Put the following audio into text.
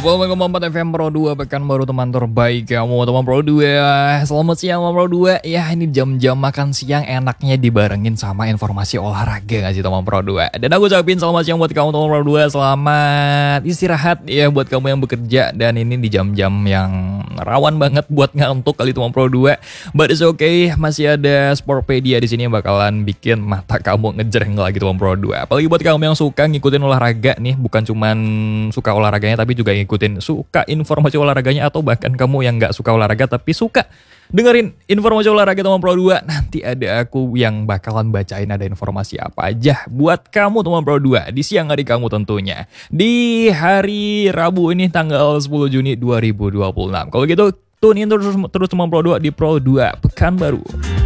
104 FM Pro 2, pekan baru teman terbaik kamu teman Pro 2. Selamat siang teman Pro 2. Ya, ini jam-jam makan siang enaknya dibarengin sama informasi olahraga gak sih teman Pro 2. Dan aku ucapin selamat siang buat kamu teman Pro 2. Selamat istirahat ya buat kamu yang bekerja. Dan ini di jam-jam yang rawan banget buat ngantuk kali teman Pro 2. But it's okay, masih ada Sportpedia di sini yang bakalan bikin mata kamu ngejreng lagi teman Pro 2. Apalagi buat kamu yang suka ngikutin olahraga nih, bukan cuman suka olahraganya tapi juga ngikutin suka informasi olahraganya, atau bahkan kamu yang nggak suka olahraga tapi suka dengerin informasi olahraga teman Pro 2. Nanti ada aku yang bakalan bacain ada informasi apa aja buat kamu teman Pro 2 di siang hari kamu tentunya. Di hari Rabu ini tanggal 10 Juni 2026. Kalau gitu tune in terus teman Pro 2 di Pro 2 Pekan Baru.